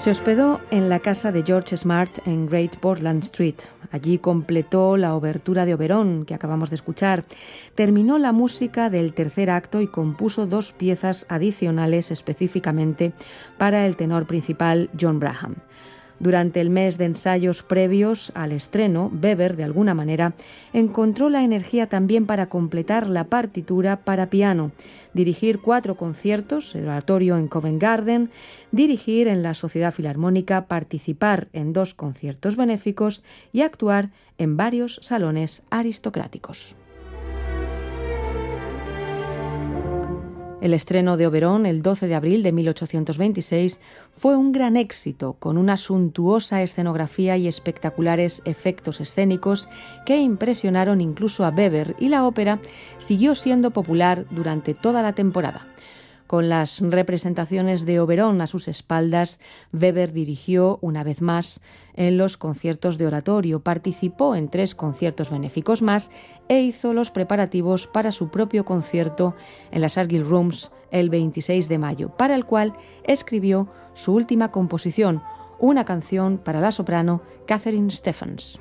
Se hospedó en la casa de George Smart en Great Portland Street. Allí completó la obertura de Oberon, que acabamos de escuchar. Terminó la música del tercer acto y compuso 2 piezas adicionales específicamente para el tenor principal John Braham. Durante el mes de ensayos previos al estreno, Weber, de alguna manera, encontró la energía también para completar la partitura para piano, dirigir 4 conciertos, el oratorio en Covent Garden, dirigir en la Sociedad Filarmónica, participar en 2 conciertos benéficos y actuar en varios salones aristocráticos. El estreno de Oberon, el 12 de abril de 1826, fue un gran éxito, con una suntuosa escenografía y espectaculares efectos escénicos que impresionaron incluso a Weber, y la ópera siguió siendo popular durante toda la temporada. Con las representaciones de Oberon a sus espaldas, Weber dirigió una vez más en los conciertos de oratorio, participó en 3 conciertos benéficos más e hizo los preparativos para su propio concierto en las Argyll Rooms el 26 de mayo, para el cual escribió su última composición, una canción para la soprano Catherine Stephens.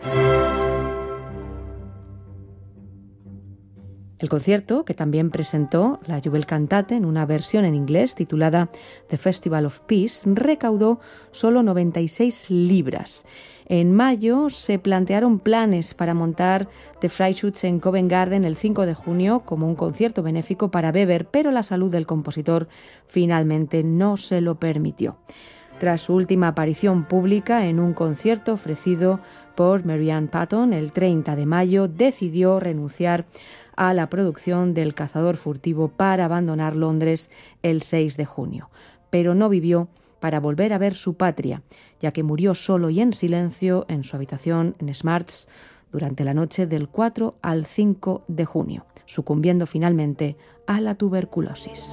El concierto, que también presentó la Jubelkantate en una versión en inglés titulada The Festival of Peace, recaudó solo 96 libras. En mayo se plantearon planes para montar The Freischütz en Covent Garden el 5 de junio como un concierto benéfico para Weber, pero la salud del compositor finalmente no se lo permitió. Tras su última aparición pública en un concierto ofrecido por Mary Ann Patton el 30 de mayo, decidió renunciar a la producción del Cazador furtivo para abandonar Londres el 6 de junio. Pero no vivió para volver a ver su patria, ya que murió solo y en silencio en su habitación en Smarts durante la noche del 4 al 5 de junio, sucumbiendo finalmente a la tuberculosis.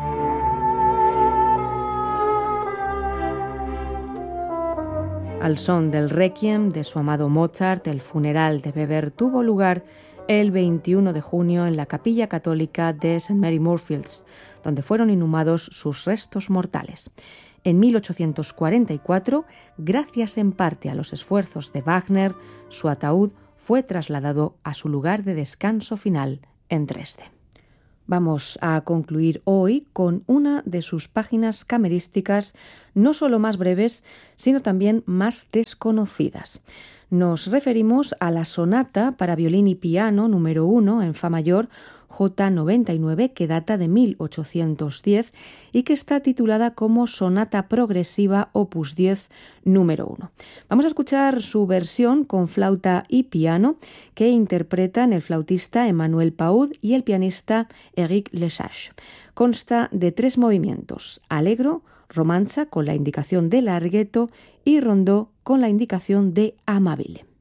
Al son del Requiem de su amado Mozart, el funeral de Weber tuvo lugar el 21 de junio en la capilla católica de St. Mary Moorfields, donde fueron inhumados sus restos mortales. En 1844, gracias en parte a los esfuerzos de Wagner, su ataúd fue trasladado a su lugar de descanso final en Dresde. Vamos a concluir hoy con una de sus páginas camerísticas no solo más breves, sino también más desconocidas. Nos referimos a la sonata para violín y piano número 1 en fa mayor, J99, que data de 1810 y que está titulada como Sonata Progresiva Opus 10 número 1. Vamos a escuchar su versión con flauta y piano, que interpretan el flautista Emmanuel Paud y el pianista Éric Lesage. Consta de 3 movimientos: allegro, romanza con la indicación de larghetto y rondó con la indicación de amabile.